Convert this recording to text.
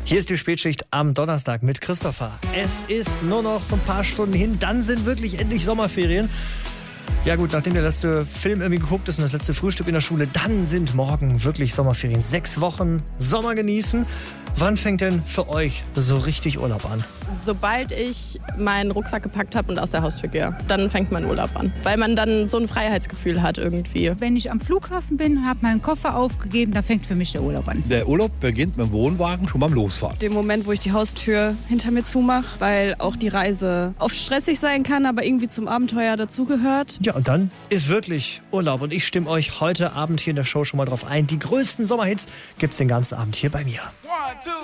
Hier ist die Spätschicht am Donnerstag mit Christopher. Es ist nur noch so ein paar Stunden hin, dann sind wirklich endlich Sommerferien. Ja gut, nachdem der letzte Film irgendwie geguckt ist und das letzte Frühstück in der Schule, dann sind morgen wirklich Sommerferien. 6 Wochen Sommer genießen. Wann fängt denn für euch so richtig Urlaub an? Sobald ich meinen Rucksack gepackt habe und aus der Haustür gehe, dann fängt mein Urlaub an. Weil man dann so ein Freiheitsgefühl hat irgendwie. Wenn ich am Flughafen bin und habe meinen Koffer aufgegeben, da fängt für mich der Urlaub an. Der Urlaub beginnt mit dem Wohnwagen schon beim Losfahren. Den Moment, wo ich die Haustür hinter mir zumache, weil auch die Reise oft stressig sein kann, aber irgendwie zum Abenteuer dazugehört. Ja, und dann ist wirklich Urlaub. Und ich stimme euch heute Abend hier in der Show schon mal drauf ein. Die größten Sommerhits gibt's den ganzen Abend hier bei mir. 1, 2,